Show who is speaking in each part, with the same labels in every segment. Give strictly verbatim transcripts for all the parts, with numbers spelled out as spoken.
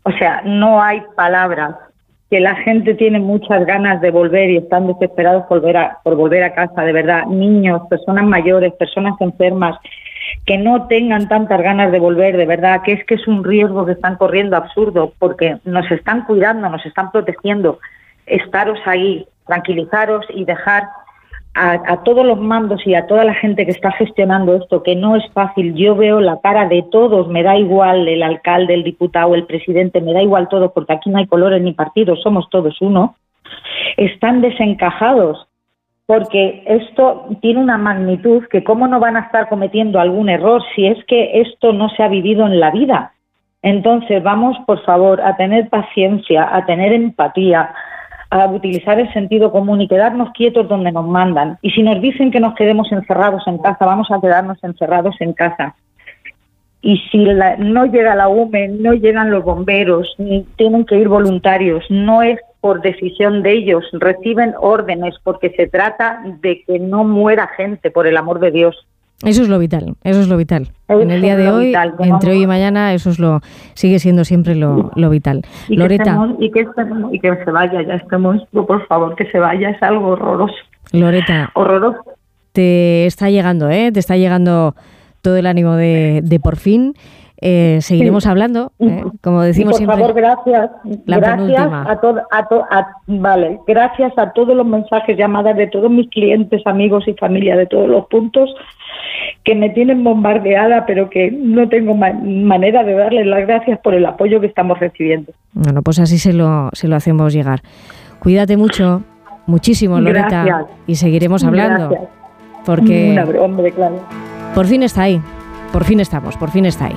Speaker 1: O sea, no hay palabras. Que la gente tiene muchas ganas de volver y están desesperados por volver a, por volver a casa, de verdad. Niños, personas mayores, personas enfermas, que no tengan tantas ganas de volver, de verdad, que es que es un riesgo que están corriendo absurdo, porque nos están cuidando, nos están protegiendo. Estaros ahí, tranquilizaros y dejar a, a todos los mandos y a toda la gente que está gestionando esto, que no es fácil. Yo veo la cara de todos, me da igual el alcalde, el diputado, el presidente, me da igual todo, porque aquí no hay colores ni partidos, somos todos uno. Están desencajados, porque esto tiene una magnitud que cómo no van a estar cometiendo algún error si es que esto no se ha vivido en la vida. Entonces vamos, por favor, a tener paciencia, a tener empatía, a utilizar el sentido común y quedarnos quietos donde nos mandan. Y si nos dicen que nos quedemos encerrados en casa, vamos a quedarnos encerrados en casa. Y si la, no llega la U M E, no llegan los bomberos, ni tienen que ir voluntarios, no es por decisión de ellos, reciben órdenes porque se trata de que no muera gente, por el amor de Dios.
Speaker 2: Eso es lo vital, eso es lo vital.
Speaker 1: Eso
Speaker 2: en el día de hoy, vital, entre vamos, hoy y mañana, eso es lo sigue siendo siempre lo, lo vital.
Speaker 1: Y
Speaker 2: Loretta.
Speaker 1: Que estemos, y, que estemos, y que se vaya, ya estemos, por favor, que se vaya, es algo horroroso.
Speaker 2: Loretta.
Speaker 1: Horroroso.
Speaker 2: Te está llegando, ¿eh? Te está llegando todo el ánimo de, de por fin. Eh, seguiremos sí. hablando, ¿eh? Como decimos
Speaker 1: y por
Speaker 2: siempre.
Speaker 1: Por favor, gracias.
Speaker 2: La
Speaker 1: gracias
Speaker 2: penúltima.
Speaker 1: a todo, a to, a, vale, gracias a todos los mensajes, llamadas de todos mis clientes, amigos y familia de todos los puntos que me tienen bombardeada, pero que no tengo ma- manera de darles las gracias por el apoyo que estamos recibiendo.
Speaker 2: Bueno, pues así se lo se lo hacemos llegar. Cuídate mucho, muchísimo, Loretta,
Speaker 1: gracias.
Speaker 2: Y seguiremos hablando.
Speaker 1: Gracias.
Speaker 2: Porque
Speaker 1: Una, hombre, claro.
Speaker 2: Por fin está ahí, por fin estamos, por fin está ahí.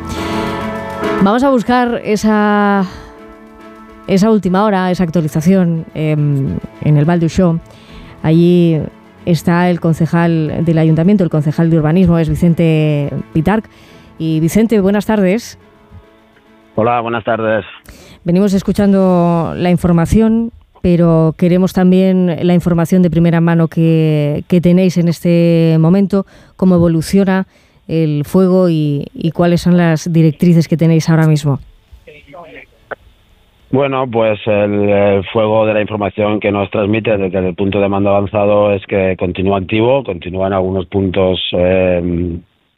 Speaker 2: Vamos a buscar esa, esa última hora, esa actualización eh, en el Val d'Uixó. Allí está el concejal del Ayuntamiento, el concejal de Urbanismo, es Vicente Pitarch. Y Vicente, buenas tardes.
Speaker 3: Hola, buenas tardes.
Speaker 2: Venimos escuchando la información, pero queremos también la información de primera mano que, que tenéis en este momento, cómo evoluciona el fuego y, y cuáles son las directrices que tenéis ahora mismo.
Speaker 3: Bueno, pues el, el fuego de la información que nos transmite desde el punto de mando avanzado es que continúa activo, continúan algunos puntos, eh,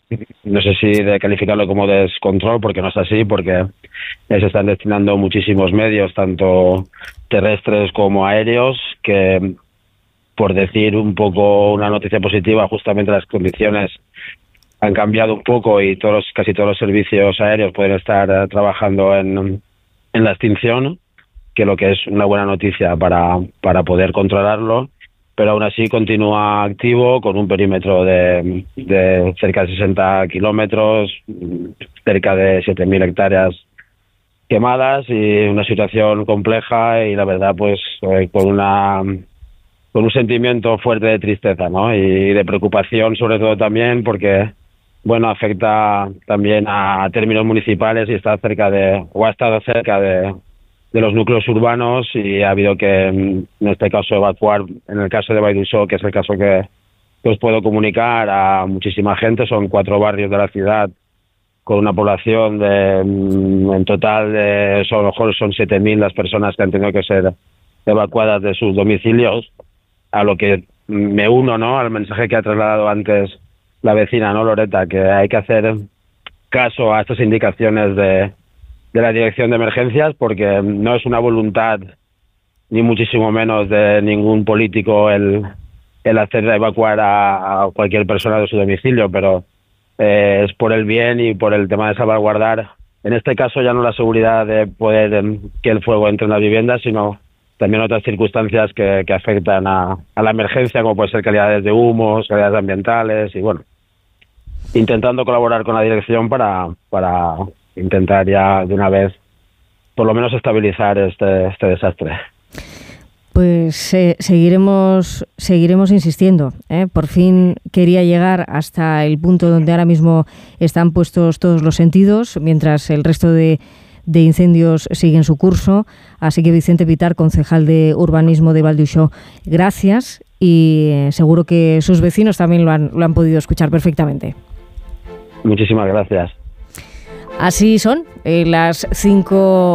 Speaker 3: no sé si de calificarlo como descontrol, porque no es así, porque se están destinando muchísimos medios, tanto terrestres como aéreos, que por decir un poco una noticia positiva, justamente las condiciones han cambiado un poco y todos casi todos los servicios aéreos pueden estar uh, trabajando en, en la extinción, que lo que es una buena noticia para, para poder controlarlo, pero aún así continúa activo con un perímetro de, de cerca de sesenta kilómetros, cerca de siete mil hectáreas quemadas y una situación compleja y la verdad pues eh, con una con un sentimiento fuerte de tristeza, ¿no? Y de preocupación sobre todo también porque bueno, afecta también a términos municipales y está cerca de, o ha estado cerca de, de los núcleos urbanos y ha habido que, en este caso, evacuar, en el caso de Vall d'Uixó, que es el caso que, que os puedo comunicar, a muchísima gente. Son cuatro barrios de la ciudad con una población de, en total, de, son, a lo mejor son siete mil las personas que han tenido que ser evacuadas de sus domicilios, a lo que me uno, ¿no?, al mensaje que ha trasladado antes la vecina, ¿no, Loretta?, que hay que hacer caso a estas indicaciones de, de la Dirección de Emergencias, porque no es una voluntad, ni muchísimo menos de ningún político, el, el hacer evacuar a, a cualquier persona de su domicilio, pero eh, es por el bien y por el tema de salvaguardar, en este caso ya no la seguridad de poder eh, que el fuego entre en las viviendas, sino también otras circunstancias que, que afectan a, a la emergencia, como puede ser calidades de humos, calidades ambientales y bueno, intentando colaborar con la dirección para, para intentar ya de una vez por lo menos estabilizar este, este desastre.
Speaker 2: Pues eh, seguiremos seguiremos insistiendo, ¿eh? Por fin quería llegar hasta el punto donde ahora mismo están puestos todos los sentidos, mientras el resto de de incendios siguen su curso. Así que Vicente Pitarch, concejal de Urbanismo de Val d'Uixó, gracias, y eh, seguro que sus vecinos también lo han, lo han podido escuchar perfectamente.
Speaker 3: Muchísimas gracias.
Speaker 2: Así son, eh, las cinco